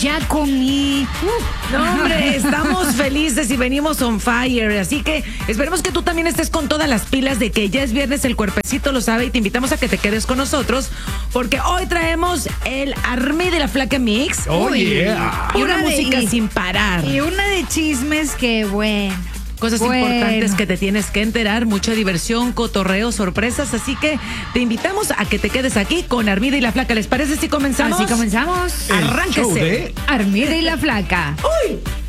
ya comí. No, hombre, estamos felices y venimos on fire. Así que esperemos que tú también estés con todas las pilas de que ya es viernes, el cuerpecito lo sabe y te invitamos a que te quedes con nosotros porque hoy traemos el Armida y la Flaca Mix. Oh, yeah. Y una música sin parar. Y una de chismes que, bueno. Cosas importantes que te tienes que enterar, mucha diversión, cotorreo, sorpresas, así que te invitamos a que te quedes aquí con Armida y la Flaca. ¿Les parece si comenzamos? Así comenzamos. El show Arránquese. de Armida y la Flaca. ¡Uy!